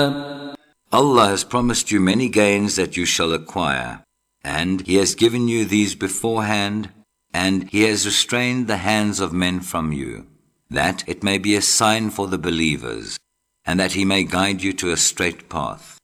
Allah has promised you many gains that you shall acquire, and He has given you these beforehand, and He has restrained the hands of men from you, that it may be a sign for the believers, and that He may guide you to a straight path.